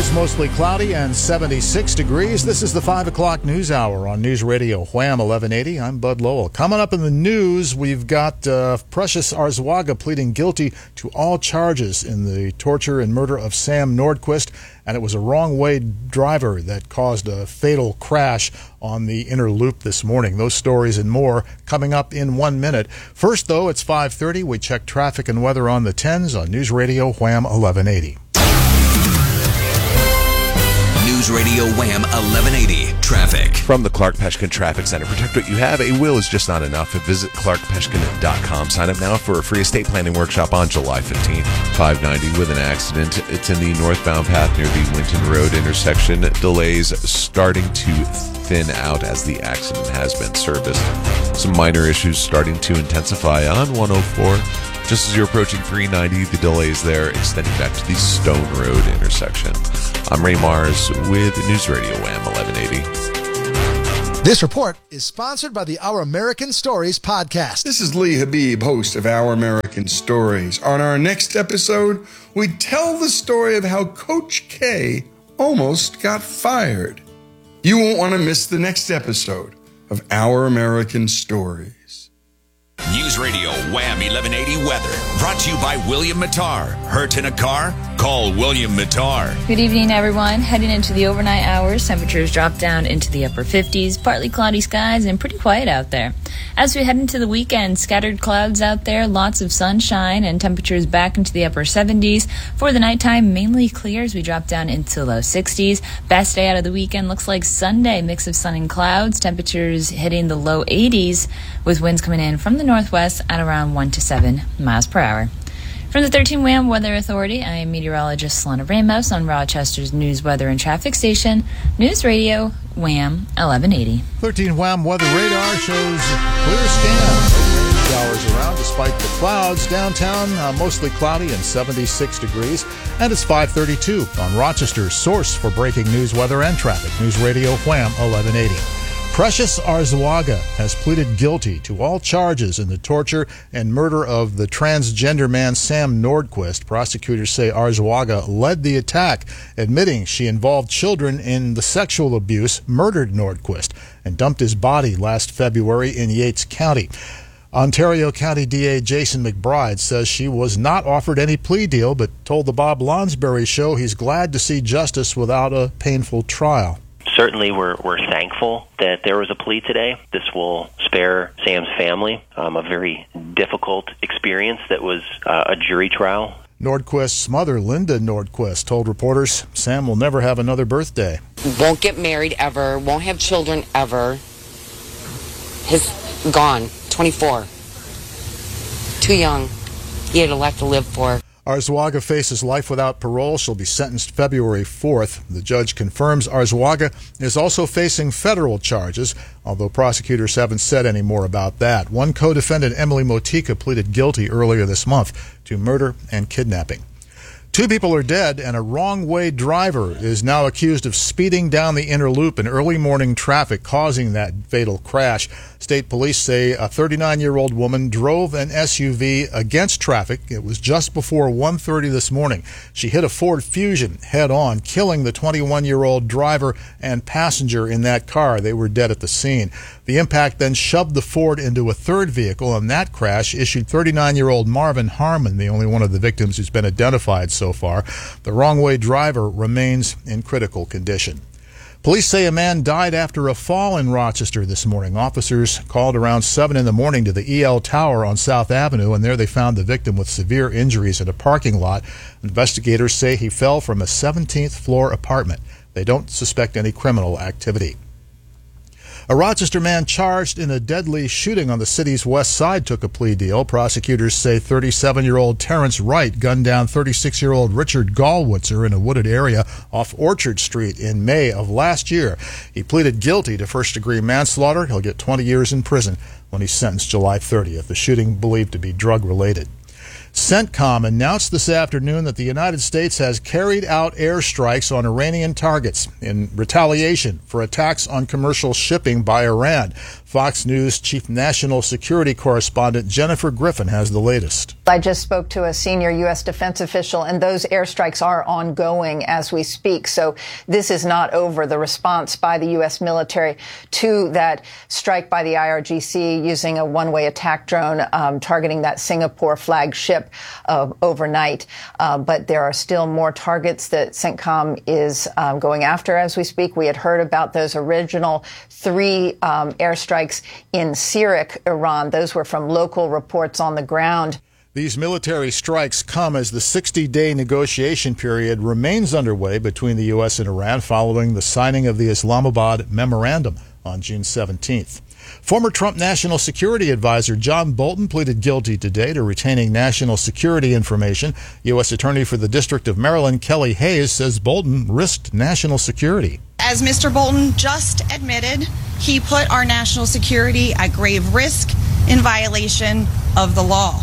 Skies mostly cloudy and 76 degrees. This is the 5 o'clock news hour on News Radio Wham 1180. I'm Bud Lowell. Coming up in the news, we've got Precious Arzuaga pleading guilty to all charges in the torture and murder of Sam Nordquist, and it was a wrong-way driver that caused a fatal crash on the inner loop this morning. Those stories and more coming up in 1 minute. First, though, it's 5:30. We check traffic and weather on the 10s on News Radio Wham 1180. News Radio Wham 1180 Traffic. From the Clark Peshkin Traffic Center. Protect what you have. A will is just not enough. Visit clarkpeshkin.com. Sign up now for a free estate planning workshop on July 15th. 590 with an accident. It's in the northbound path near the Winton Road intersection. Delays starting to thin out as the accident has been serviced. Some minor issues starting to intensify on 104. Just as you're approaching 390, the delays there extending back to the Stone Road intersection. I'm Ray Mars with News Radio Wham 1180. This report is sponsored by the Our American Stories podcast. This is Lee Habib, host of Our American Stories. On our next episode, we tell the story of how Coach K almost got fired. You won't want to miss the next episode of Our American Stories. News Radio Wham 1180 Weather. Brought to you by William Mattar. Hurt in a car? Call William Mattar. Good evening, everyone. Heading into the overnight hours, temperatures drop down into the upper 50s, partly cloudy skies, and pretty quiet out there. As we head into the weekend, scattered clouds out there, lots of sunshine, and temperatures back into the upper 70s. For the nighttime, mainly clear as we drop down into the low 60s. Best day out of the weekend looks like Sunday, mix of sun and clouds, temperatures hitting the low 80s, with winds coming in from the northwest at around 1 to 7 miles per hour. From the 13 Wham Weather Authority, I am meteorologist Solana Ramos on Rochester's News, Weather, and Traffic Station, News Radio Wham 1180. 13 Wham Weather Radar shows clear skies. Rain showers around despite the clouds. Downtown, mostly cloudy and 76 degrees. And it's 5:32 on Rochester's source for breaking news, weather, and traffic. News Radio Wham 1180. Precious Arzuaga has pleaded guilty to all charges in the torture and murder of the transgender man Sam Nordquist. Prosecutors say Arzuaga led the attack, admitting she involved children in the sexual abuse, murdered Nordquist, and dumped his body last February in Yates County. Ontario County DA Jason McBride says she was not offered any plea deal, but told the Bob Lonsberry Show he's glad to see justice without a painful trial. Certainly, we're thankful that there was a plea today. This will spare Sam's family a very difficult experience that was a jury trial. Nordquist's mother, Linda Nordquist, told reporters Sam will never have another birthday. Won't get married ever, won't have children ever. He's gone, 24. Too young. He had a lot to live for. Arzuaga faces life without parole. She'll be sentenced February 4th. The judge confirms Arzuaga is also facing federal charges, although prosecutors haven't said any more about that. One co-defendant, Emily Motika, pleaded guilty earlier this month to murder and kidnapping. 2 people are dead, and a wrong-way driver is now accused of speeding down the inner loop in early morning traffic, causing that fatal crash. State police say a 39-year-old woman drove an SUV against traffic. It was just before 1:30 this morning. She hit a Ford Fusion head-on, killing the 21-year-old driver and passenger in that car. They were dead at the scene. The impact then shoved the Ford into a third vehicle, and that crash issued 39-year-old Marvin Harmon, the only one of the victims who's been identified so far. The wrong-way driver remains in critical condition. Police say a man died after a fall in Rochester this morning. Officers called around 7 in the morning to the EL Tower on South Avenue, and there they found the victim with severe injuries at a parking lot. Investigators say he fell from a 17th floor apartment. They don't suspect any criminal activity. A Rochester man charged in a deadly shooting on the city's west side took a plea deal. Prosecutors say 37-year-old Terrence Wright gunned down 36-year-old Richard Gallwitzer in a wooded area off Orchard Street in May of last year. He pleaded guilty to first-degree manslaughter. He'll get 20 years in prison when he's sentenced July 30th. The shooting believed to be drug-related. CENTCOM announced this afternoon that the United States has carried out airstrikes on Iranian targets in retaliation for attacks on commercial shipping by Iran. Fox News Chief National Security Correspondent Jennifer Griffin has the latest. I just spoke to a senior U.S. defense official, and those airstrikes are ongoing as we speak. So this is not over. The response by the U.S. military to that strike by the IRGC using a one-way attack drone targeting that Singapore flagship overnight. But there are still more targets that CENTCOM is going after as we speak. We had heard about those original 3 airstrikes in Sirak, Iran. Those were from local reports on the ground. These military strikes come as the 60-day negotiation period remains underway between the U.S. and Iran following the signing of the Islamabad Memorandum on June 17th. Former Trump National Security Advisor John Bolton pleaded guilty today to retaining national security information. U.S. Attorney for the District of Maryland, Kelly Hayes, says Bolton risked national security. As Mr. Bolton just admitted, he put our national security at grave risk in violation of the law.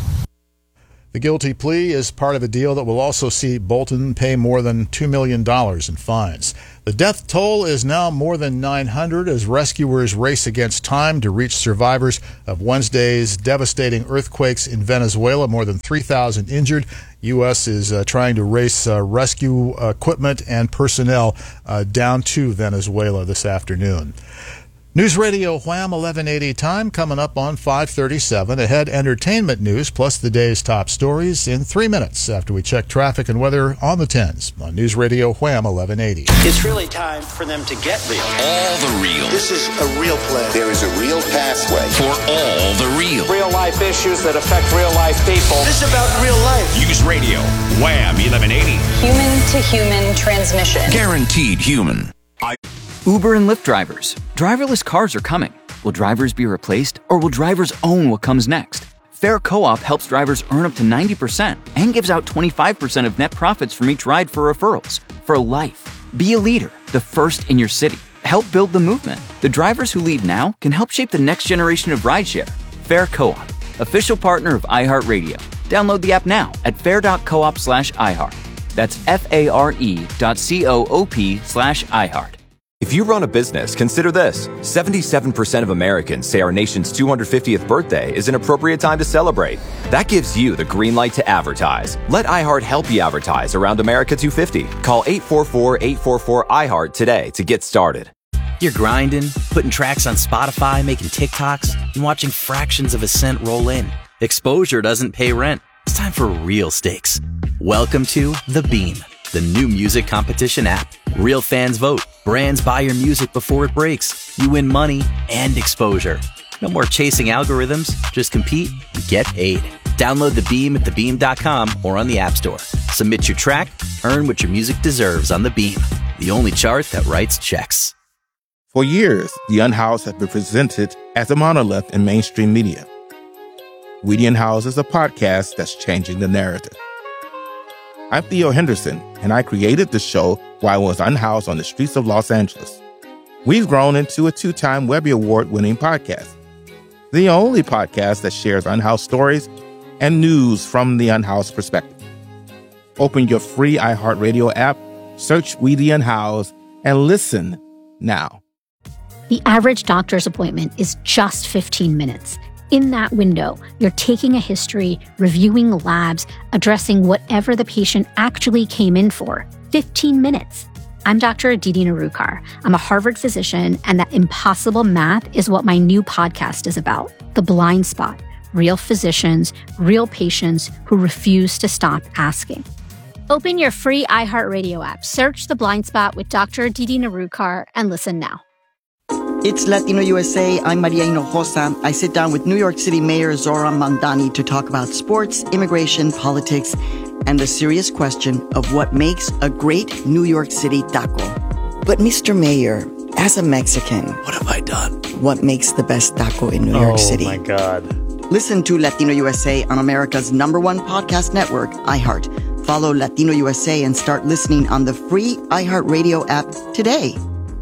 The guilty plea is part of a deal that will also see Bolton pay more than $2 million in fines. The death toll is now more than 900 as rescuers race against time to reach survivors of Wednesday's devastating earthquakes in Venezuela. More than 3,000 injured. U.S. is trying to race rescue equipment and personnel down to Venezuela this afternoon. News Radio Wham 1180 time coming up on 5:37. Ahead, entertainment news plus the day's top stories in 3 minutes after we check traffic and weather on the 10s on News Radio Wham 1180. It's really time for them to get real. All the real. This is a real play. There is a real pathway For all the real. Real life issues that affect real life people. This is about real life. News Radio Wham 1180. Human to human transmission. Guaranteed human. Uber and Lyft drivers. Driverless cars are coming. Will drivers be replaced, or will drivers own what comes next? Fair Co-op helps drivers earn up to 90% and gives out 25% of net profits from each ride for referrals. For life. Be a leader, the first in your city. Help build the movement. The drivers who lead now can help shape the next generation of rideshare. Fair Co-op, official partner of iHeartRadio. Download the app now at fair.coop/iHeart. That's FARE.coop/iHeart. If you run a business, consider this. 77% of Americans say our nation's 250th birthday is an appropriate time to celebrate. That gives you the green light to advertise. Let iHeart help you advertise around America 250. Call 844-844-iHeart today to get started. You're grinding, putting tracks on Spotify, making TikToks, and watching fractions of a cent roll in. Exposure doesn't pay rent. It's time for real stakes. Welcome to The Beam, the new music competition app. Real fans vote. Brands buy your music before it breaks. You win money and exposure. No more chasing algorithms. Just compete and get paid. Download The Beam at thebeam.com or on the App Store. Submit your track. Earn what your music deserves on The Beam, the only chart that writes checks. For years, The Unhoused has been presented as a monolith in mainstream media. We The Unhoused is a podcast that's changing the narrative. I'm Theo Henderson, and I created the show while I was unhoused on the streets of Los Angeles. We've grown into a 2-time Webby Award-winning podcast, the only podcast that shares unhoused stories and news from the unhoused perspective. Open your free iHeartRadio app, search We The Unhoused, and listen now. The average doctor's appointment is just 15 minutes. In that window, you're taking a history, reviewing labs, addressing whatever the patient actually came in for. 15 minutes. I'm Dr. Aditi Narukar. I'm a Harvard physician, and that impossible math is what my new podcast is about. The Blind Spot. Real physicians, real patients who refuse to stop asking. Open your free iHeartRadio app, search The Blind Spot with Dr. Aditi Narukar, and listen now. It's Latino USA. I'm Maria Hinojosa. I sit down with New York City Mayor Zoran Mandani to talk about sports, immigration, politics, and the serious question of what makes a great New York City taco. But Mr. Mayor, as a Mexican, what have I done? What makes the best taco in New York City? Oh my God. Listen to Latino USA on America's #1 podcast network, iHeart. Follow Latino USA and start listening on the free iHeartRadio app today.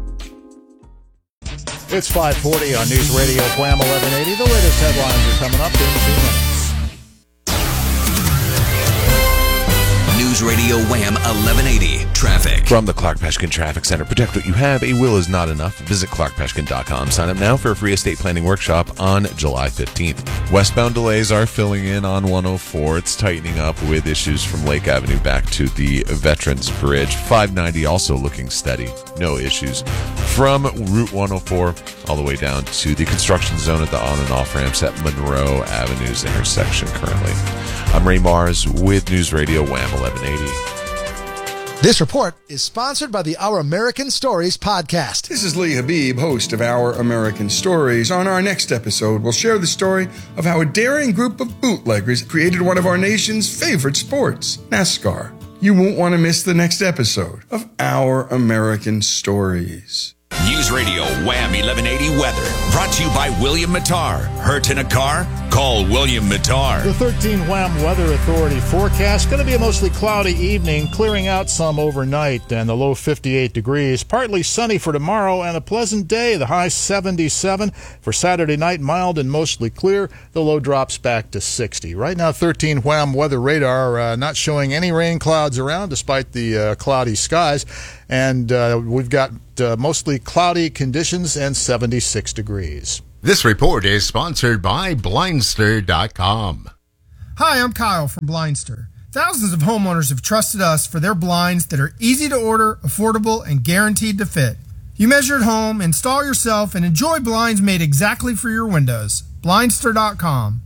It's 5:40 on News Radio Wham 1180. The latest headlines are coming up in 2 minutes. News News Radio Wham 1180 Traffic. From the Clark Peshkin Traffic Center, protect what you have. A will is not enough. Visit clarkpeshkin.com. Sign up now for a free estate planning workshop on July 15th. Westbound delays are filling in on 104. It's tightening up with issues from Lake Avenue back to the Veterans Bridge. 590 also looking steady. No issues. From Route 104 all the way down to the construction zone at the on and off ramps at Monroe Avenue's intersection currently. I'm Ray Mars with News Radio Wham 1180. This report is sponsored by the Our American Stories podcast. This is Lee Habib, host of Our American Stories. On our next episode, we'll share the story of how a daring group of bootleggers created one of our nation's favorite sports, NASCAR. You won't want to miss the next episode of Our American Stories. News Radio Wham 1180 Weather. Brought to you by William Mattar. Hurt in a car? Call William Mattar. The 13 Wham Weather Authority forecast. Going to be a mostly cloudy evening, clearing out some overnight, and the low 58 degrees. Partly sunny for tomorrow and a pleasant day. The high 77. For Saturday night, mild and mostly clear. The low drops back to 60. Right now, 13 Wham Weather Radar not showing any rain clouds around despite the cloudy skies. And we've got mostly cloudy conditions and 76 degrees. This report is sponsored by Blindster.com. Hi, I'm Kyle from Blindster. Thousands of homeowners have trusted us for their blinds that are easy to order, affordable, and guaranteed to fit. You measure at home, install yourself, and enjoy blinds made exactly for your windows. Blindster.com.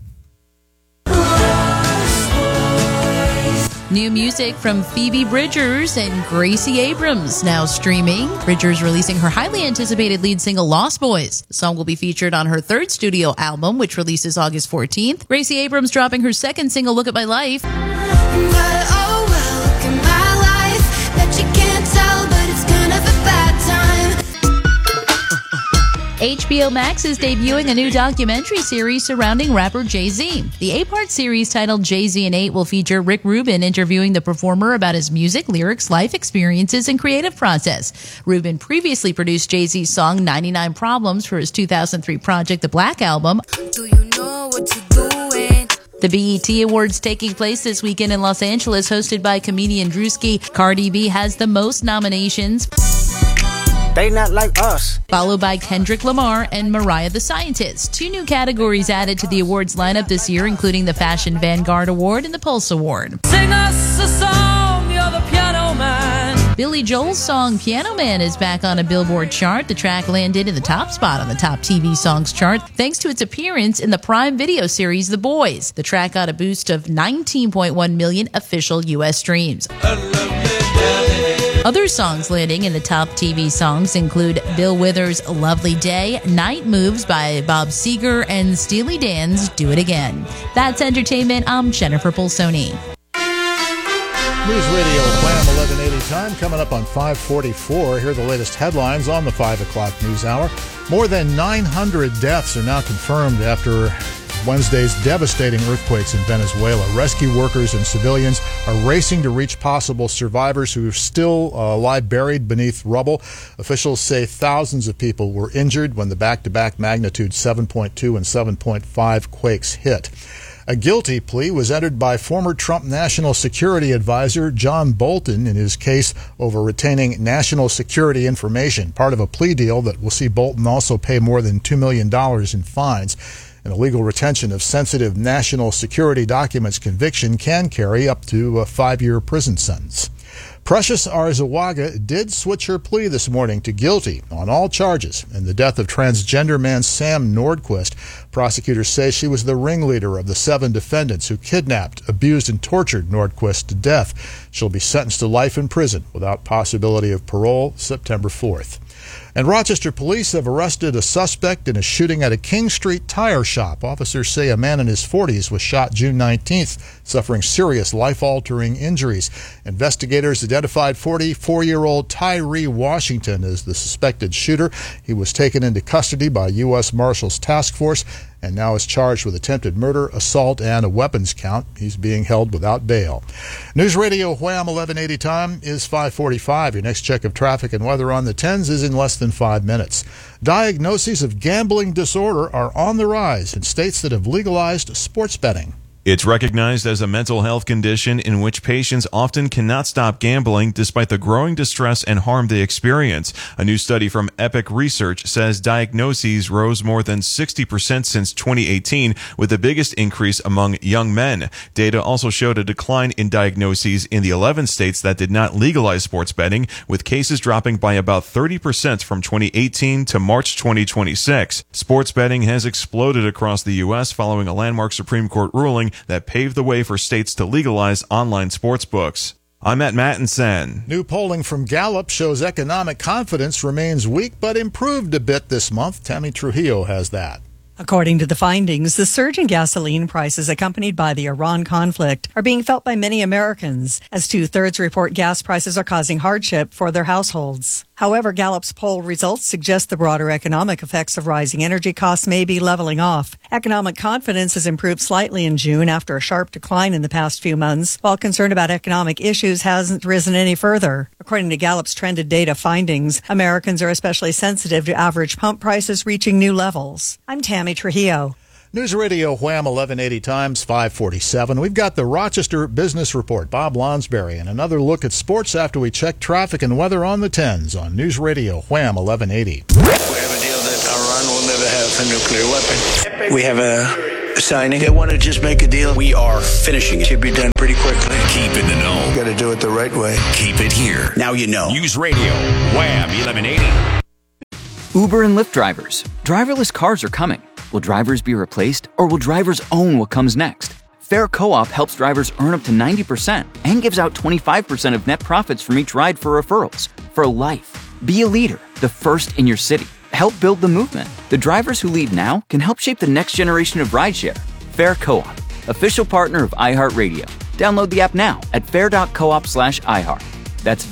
New music from Phoebe Bridgers and Gracie Abrams now streaming. Bridgers releasing her highly anticipated lead single Lost Boys. The song will be featured on her third studio album, which releases August 14th. Gracie Abrams dropping her second single, Look at My Life. HBO Max is debuting a new documentary series surrounding rapper Jay-Z. The 8-part series titled Jay-Z and 8 will feature Rick Rubin interviewing the performer about his music, lyrics, life experiences, and creative process. Rubin previously produced Jay-Z's song 99 Problems for his 2003 project, The Black Album. Do you know what you're doing? The BET Awards taking place this weekend in Los Angeles, hosted by comedian Drewski. Cardi B has the most nominations. They not like us. Followed by Kendrick Lamar and Mariah the Scientist. 2 new categories added to the awards lineup this year, including the Fashion Vanguard Award and the Pulse Award. Sing us a song, you're the piano man. Billy Joel's song Piano Man is back on a Billboard chart. The track landed in the top spot on the top TV songs chart thanks to its appearance in the Prime Video series The Boys. The track got a boost of 19.1 million official U.S. streams. Other songs landing in the top TV songs include Bill Withers' Lovely Day, Night Moves by Bob Seger, and Steely Dan's Do It Again. That's entertainment. I'm Jennifer Polsoni. News Radio Wham 1180 time coming up on 5:44. Here are the latest headlines on the 5 o'clock news hour. More than 900 deaths are now confirmed after Wednesday's devastating earthquakes in Venezuela. Rescue workers and civilians are racing to reach possible survivors who still lie buried beneath rubble. Officials say thousands of people were injured when the back-to-back magnitude 7.2 and 7.5 quakes hit. A guilty plea was entered by former Trump National Security Advisor John Bolton in his case over retaining national security information, part of a plea deal that will see Bolton also pay more than $2 million in fines. An illegal retention of sensitive national security documents conviction can carry up to a 5-year prison sentence. Precious Arzawaga did switch her plea this morning to guilty on all charges in the death of transgender man Sam Nordquist. Prosecutors say she was the ringleader of the 7 defendants who kidnapped, abused, and tortured Nordquist to death. She'll be sentenced to life in prison without possibility of parole September 4th. And Rochester police have arrested a suspect in a shooting at a King Street tire shop. Officers say a man in his 40s was shot June 19th, suffering serious life-altering injuries. Investigators identified 44-year-old Tyree Washington as the suspected shooter. He was taken into custody by U.S. Marshals Task Force and now is charged with attempted murder, assault, and a weapons count. He's being held without bail. News Radio Wham 1180 time is 5:45. Your next check of traffic and weather on the 10s is in less than 5 minutes. Diagnoses of gambling disorder are on the rise in states that have legalized sports betting. It's recognized as a mental health condition in which patients often cannot stop gambling despite the growing distress and harm they experience. A new study from Epic Research says diagnoses rose more than 60% since 2018, with the biggest increase among young men. Data also showed a decline in diagnoses in the 11 states that did not legalize sports betting, with cases dropping by about 30% from 2018 to March 2026. Sports betting has exploded across the U.S. following a landmark Supreme Court ruling that paved the way for states to legalize online sports books. I'm Matt Mattinson. New polling from Gallup shows economic confidence remains weak but improved a bit this month. Tammy Trujillo has that. According to the findings, the surge in gasoline prices accompanied by the Iran conflict are being felt by many Americans, as 2/3 report gas prices are causing hardship for their households. However, Gallup's poll results suggest the broader economic effects of rising energy costs may be leveling off. Economic confidence has improved slightly in June after a sharp decline in the past few months, while concern about economic issues hasn't risen any further. According to Gallup's trended data findings, Americans are especially sensitive to average pump prices reaching new levels. I'm Tammy Trujillo. News Radio Wham 1180 times 547. We've got the Rochester Business Report. Bob Lonsberry and another look at sports after we check traffic and weather on the 10s on News Radio Wham 1180. We have a deal that Iran will never have a nuclear weapon. We have a signing. They want to just make a deal. We are finishing it. Should be done pretty quickly. Keep in the know. Got to do it the right way. Keep it here. Now you know. News Radio Wham 1180. Uber and Lyft drivers. Driverless cars are coming. Will drivers be replaced, or will drivers own what comes next? Fair Co-op helps drivers earn up to 90% and gives out 25% of net profits from each ride for referrals. For life. Be a leader, the first in your city. Help build the movement. The drivers who lead now can help shape the next generation of rideshare. Fair Co-op, official partner of iHeartRadio. Download the app now at fair.coop/iHeart. That's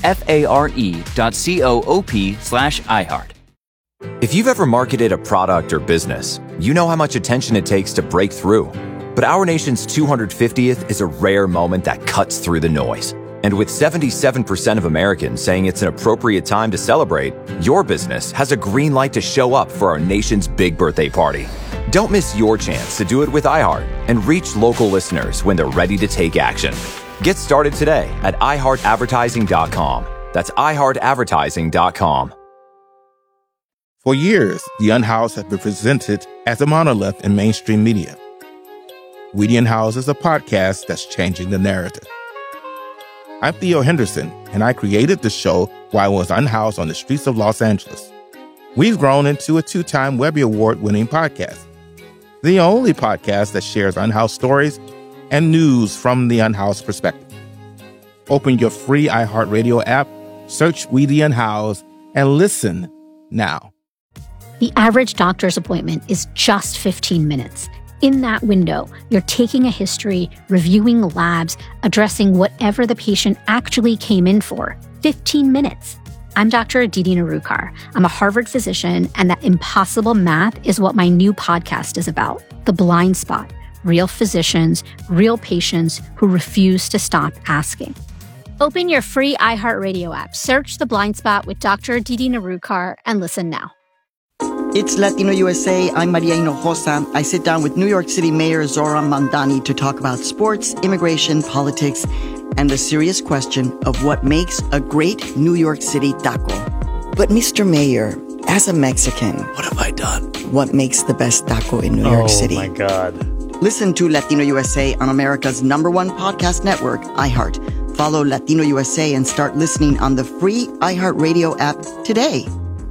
FARE.coop/iHeart. If you've ever marketed a product or business, you know how much attention it takes to break through. But our nation's 250th is a rare moment that cuts through the noise. And with 77% of Americans saying it's an appropriate time to celebrate, your business has a green light to show up for our nation's big birthday party. Don't miss your chance to do it with iHeart and reach local listeners when they're ready to take action. Get started today at iHeartAdvertising.com. That's iHeartAdvertising.com. For years, the Unhoused have been presented as a monolith in mainstream media. We the Unhoused is a podcast that's changing the narrative. I'm Theo Henderson, and I created the show while I was unhoused on the streets of Los Angeles. We've grown into a 2-time Webby Award-winning podcast, the only podcast that shares unhoused stories and news from the unhoused perspective. Open your free iHeartRadio app, search We the Unhoused, and listen now. The average doctor's appointment is just 15 minutes. In that window, you're taking a history, reviewing labs, addressing whatever the patient actually came in for. 15 minutes. I'm Dr. Aditi Narukar. I'm a Harvard physician, and that impossible math is what my new podcast is about. The Blind Spot. Real physicians, real patients who refuse to stop asking. Open your free iHeartRadio app, search The Blind Spot with Dr. Aditi Narukar, and listen now. It's Latino USA. I'm Maria Hinojosa. I sit down with New York City Mayor Zohran Mamdani to talk about sports, immigration, politics, and the serious question of what makes a great New York City taco. But Mr. Mayor, as a Mexican, what have I done? What makes the best taco in New York City? Oh, my God. Listen to Latino USA on America's #1 podcast network, iHeart. Follow Latino USA and start listening on the free iHeartRadio app today.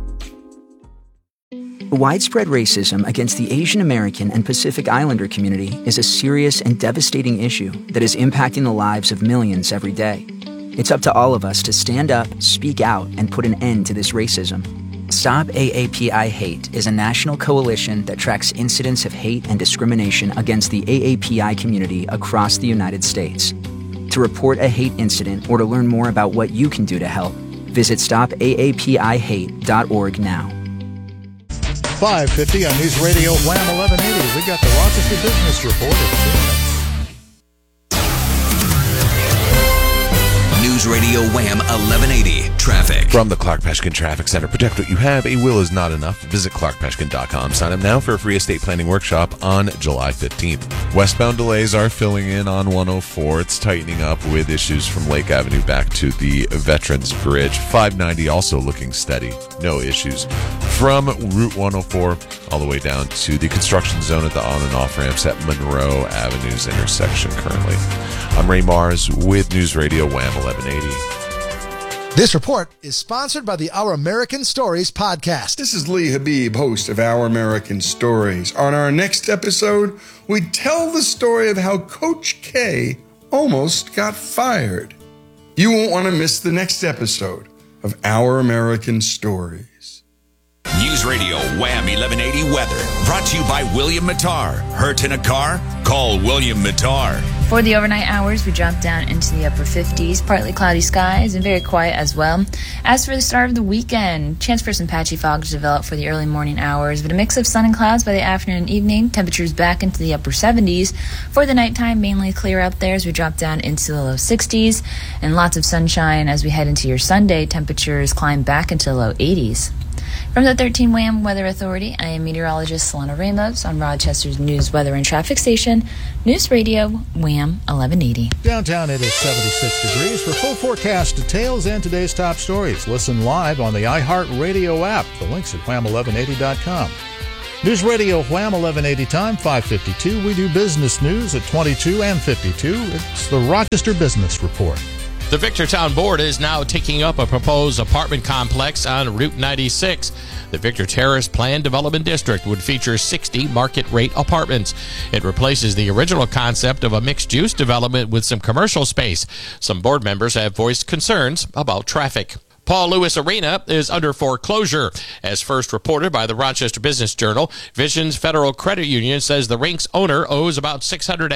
Widespread racism against the Asian American and Pacific Islander community is a serious and devastating issue that is impacting the lives of millions every day. It's up to all of us to stand up, speak out, and put an end to this racism. Stop AAPI Hate is a national coalition that tracks incidents of hate and discrimination against the AAPI community across the United States. To report a hate incident or to learn more about what you can do to help, visit stopaapihate.org now. 550 on News Radio Wham 1180. We got the Rochester Business Report at 2 minutes. News Radio Wham 1180 Traffic. From the Clark Peshkin Traffic Center, protect what you have. A will is not enough. Visit clarkpeshkin.com. Sign up now for a free estate planning workshop on July 15th. Westbound delays are filling in on 104. It's tightening up with issues from Lake Avenue back to the Veterans Bridge. 590 also looking steady. No issues. From Route 104 all the way down to the construction zone at the on and off ramps at Monroe Avenue's intersection currently. I'm Ray Mars with News Radio Wham 1180. This report is sponsored by the Our American Stories podcast. This is Lee Habib, host of Our American Stories. On our next episode, we tell the story of how Coach K almost got fired. You won't want to miss the next episode of Our American Stories. News Radio Wham 1180 Weather. Brought to you by William Mattar. Hurt in a car? Call William Mattar. For the overnight hours, we drop down into the upper 50s, partly cloudy skies, and very quiet as well. As for the start of the weekend, chance for some patchy fog to develop for the early morning hours, but a mix of sun and clouds by the afternoon and evening. Temperatures back into the upper 70s. For the nighttime, mainly clear out there as we drop down into the low 60s, and lots of sunshine as we head into your Sunday. Temperatures climb back into the low 80s. From the 13 WHAM Weather Authority, I am meteorologist Solana Ramos on Rochester's News, Weather, and Traffic Station, News Radio Wham 1180. Downtown it is 76 degrees. For full forecast details and today's top stories, listen live on the iHeartRadio app. The link's at wham1180.com. News Radio Wham 1180 time, 5:52. We do business news at 22 and 52. It's the Rochester Business Report. The Victortown Board is now taking up a proposed apartment complex on Route 96. The Victor Terrace Planned Development District would feature 60 market-rate apartments. It replaces the original concept of a mixed-use development with some commercial space. Some board members have voiced concerns about traffic. Paul Lewis Arena is under foreclosure. As first reported by the Rochester Business Journal, Visions Federal Credit Union says the rink's owner owes about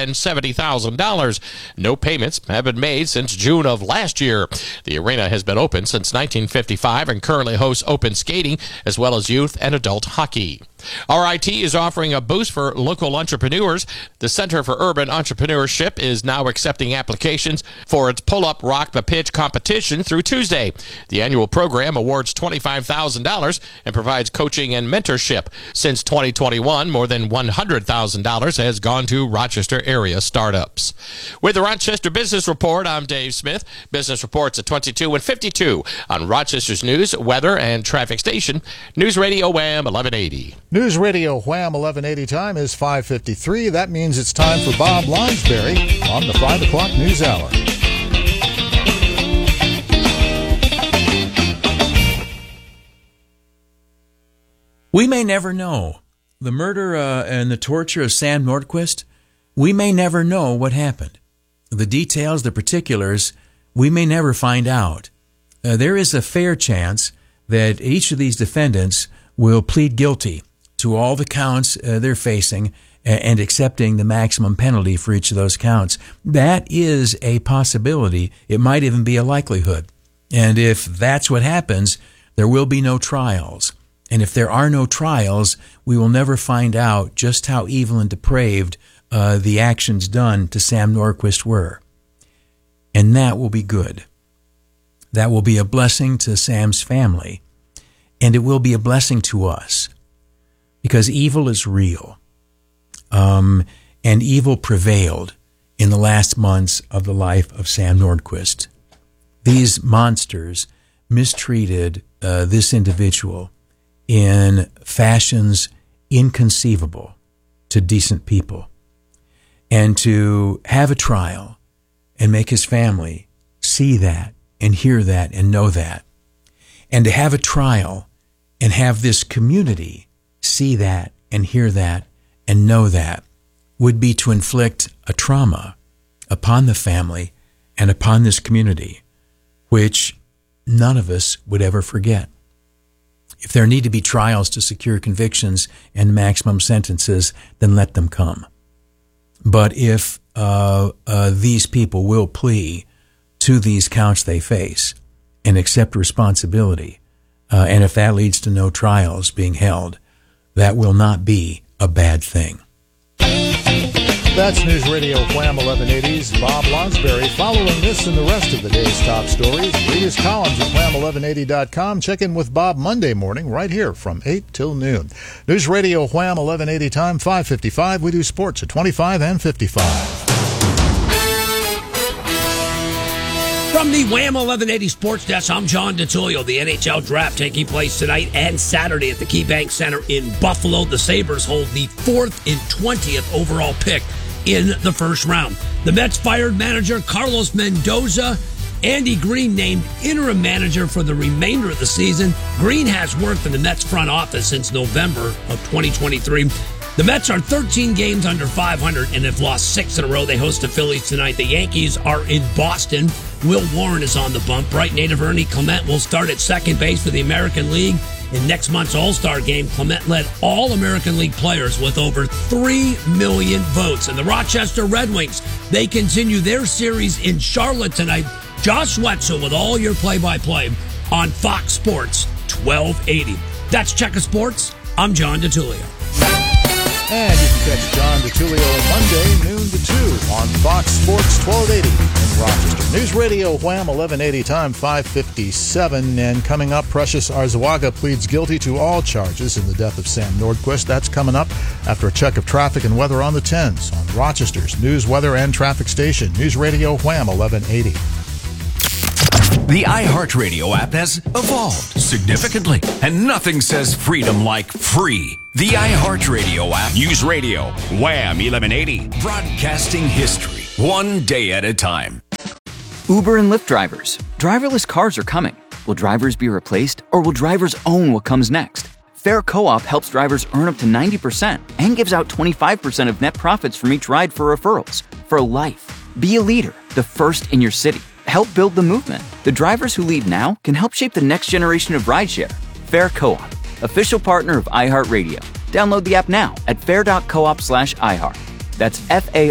$670,000. No payments have been made since June of last year. The arena has been open since 1955 and currently hosts open skating as well as youth and adult hockey. RIT is offering a boost for local entrepreneurs. The Center for Urban Entrepreneurship is now accepting applications for its Pull-Up Rock the Pitch competition through Tuesday. The annual program awards $25,000 and provides coaching and mentorship. Since 2021, more than $100,000 has gone to Rochester area startups. With the Rochester Business Report, I'm Dave Smith. Business reports at 22 and 52 on Rochester's News, Weather, and Traffic Station, News Radio Wham 1180. News Radio Wham 1180 time is 5:53. That means it's time for Bob Lonsberry on the 5 o'clock news hour. We may never know. The murder and the torture of Sam Nordquist, we may never know what happened. The details, the particulars, we may never find out. There is a fair chance that each of these defendants will plead guilty to all the counts they're facing and accepting the maximum penalty for each of those counts. That is a possibility. It might even be a likelihood. And if that's what happens, there will be no trials. And if there are no trials, we will never find out just how evil and depraved the actions done to Sam Nordquist were. And that will be good. That will be a blessing to Sam's family. And it will be a blessing to us. Because evil is real. And evil prevailed in the last months of the life of Sam Nordquist. These monsters mistreated this individual in fashions inconceivable to decent people. And to have a trial and make his family see that and hear that and know that. And to have a trial and have this community see that and hear that and know that would be to inflict a trauma upon the family and upon this community, which none of us would ever forget. If there need to be trials to secure convictions and maximum sentences, then let them come. But if these people will plea to these counts they face and accept responsibility, and if that leads to no trials being held, that will not be a bad thing. That's News Radio Wham 1180's Bob Lonsberry. Following this and the rest of the day's top stories, read his columns at wham1180.com. Check in with Bob Monday morning right here from 8 till noon. News Radio Wham 1180 time, 5:55. We do sports at 25 and 55. From the Wham 1180 Sports Desk, I'm John DeTullio. The NHL Draft taking place tonight and Saturday at the KeyBank Center in Buffalo. The Sabres hold the 4th and 20th overall pick in the first round. The Mets fired manager Carlos Mendoza. Andy Green named interim manager for the remainder of the season. Green has worked in the Mets front office since November of 2023. The Mets are 13 games under 500 and have lost 6 in a row. They host the Phillies tonight. The Yankees are in Boston. Will Warren is on the bump. Bright native Ernie Clement will start at second base for the American League. In next month's All-Star game, Clement led all American League players with over 3 million votes. And the Rochester Red Wings, they continue their series in Charlotte tonight. Josh Wetzel with all your play-by-play on Fox Sports 1280. That's Checker Sports. I'm John DeTullio. And you can catch John DeTullio Monday, noon to 2 on Fox Sports 1280 in Rochester. News Radio Wham 1180 time, 5:57. And coming up, Precious Arzuaga pleads guilty to all charges in the death of Sam Nordquist. That's coming up after a check of traffic and weather on the 10s on Rochester's news, weather, and traffic station. News Radio Wham 1180. The iHeartRadio app has evolved significantly, and nothing says freedom like free. The iHeartRadio app. News Radio, Wham 1180, broadcasting history, one day at a time. Uber and Lyft drivers. Driverless cars are coming. Will drivers be replaced, or will drivers own what comes next? Fair Co-op helps drivers earn up to 90% and gives out 25% of net profits from each ride for referrals. For life. Be a leader, the first in your city. Help build the movement. The drivers who lead now can help shape the next generation of rideshare. Fair Co-op, official partner of iHeartRadio. Download the app now at fair.coop/iHeart. That's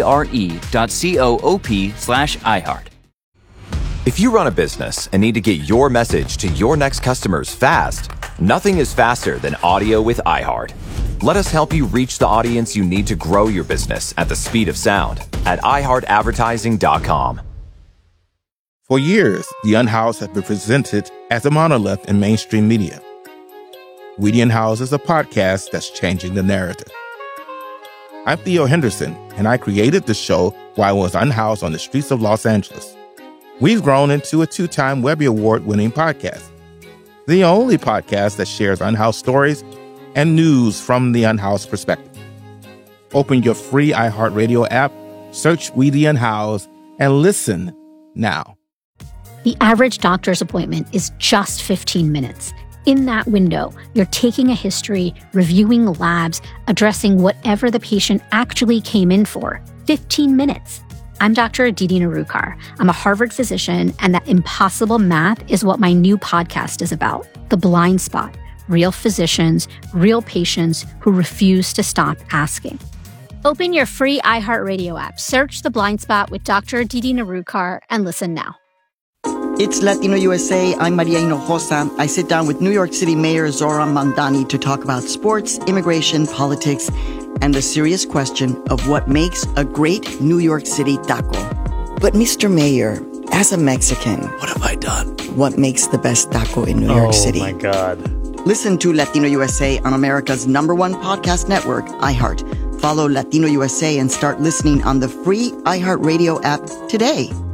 FARE.coop/iHeart. If you run a business and need to get your message to your next customers fast, nothing is faster than audio with iHeart. Let us help you reach the audience you need to grow your business at the speed of sound at iHeartAdvertising.com. For years, The Unhoused have been presented as a monolith in mainstream media. We the Unhoused is a podcast that's changing the narrative. I'm Theo Henderson, and I created the show while I was unhoused on the streets of Los Angeles. We've grown into a 2-time Webby Award-winning podcast, the only podcast that shares unhoused stories and news from the unhoused perspective. Open your free iHeartRadio app, search We the Unhoused, and listen now. The average doctor's appointment is just 15 minutes. In that window, you're taking a history, reviewing labs, addressing whatever the patient actually came in for. 15 minutes. I'm Dr. Aditi Narukar. I'm a Harvard physician, and that impossible math is what my new podcast is about. The Blind Spot. Real physicians, real patients who refuse to stop asking. Open your free iHeartRadio app, search The Blind Spot with Dr. Aditi Narukar, and listen now. It's Latino USA. I'm Maria Hinojosa. I sit down with New York City Mayor Zoran Mandani to talk about sports, immigration, politics, and the serious question of what makes a great New York City taco. But Mr. Mayor, as a Mexican, What have I done? what makes the best taco in New York City? Oh, my God. Listen to Latino USA on America's #1 podcast network, iHeart. Follow Latino USA and start listening on the free iHeartRadio app today.